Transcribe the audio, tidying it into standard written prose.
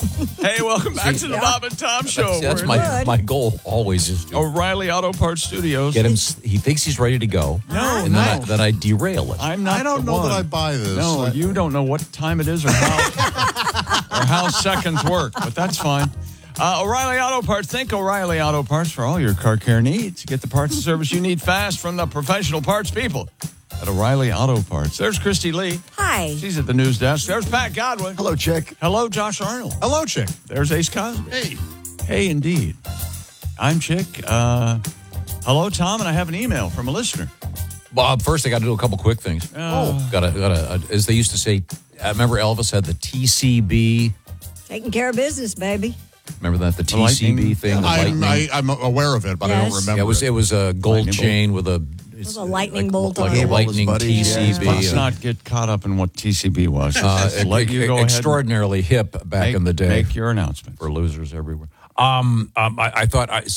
Hey, welcome back to the Bob and Tom Show. That's We're my goal always is to O'Reilly Auto Parts Studios. get him. He thinks he's ready to go. No, and then I derail it. I'm not. I don't the know one. that I buy this. No, you don't know what time it is or how seconds work, but that's fine. O'Reilly Auto Parts. Think O'Reilly Auto Parts for all your car care needs. Get the parts and service you need fast from the professional parts people at O'Reilly Auto Parts. There's Christy Lee. Hi. She's at the news desk. There's Pat Godwin. Hello, Chick. Hello, Josh Arnold. Hello, Chick. There's Ace Cosby. Hey. Hey, indeed. I'm Chick. Hello, Tom, and I have an email from a listener. Bob, first I got to do a couple quick things. Gotta. As they used to say, I remember Elvis had the TCB. Taking care of business, baby. Remember that the lightning? TCB thing. The lightning. I'm aware of it, but I don't Yes. remember. It was a gold Lightning chain with a. It was a lightning bolt on like a it. lightning TCB. Let's not get caught up in what TCB was. Let you go extraordinarily hip back ahead and in the day Make your announcement. for losers everywhere. I thought